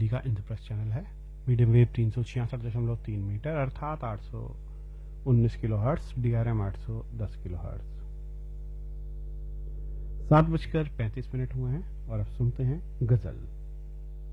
दिल्ली का इंद्रप्रस्थ चैनल है। Medium wave 366.3 metre अर्थात 819 kilo hertz, DRM 810 kilo hertz. 7:35 हुए हैं और अब सुनते हैं गजल।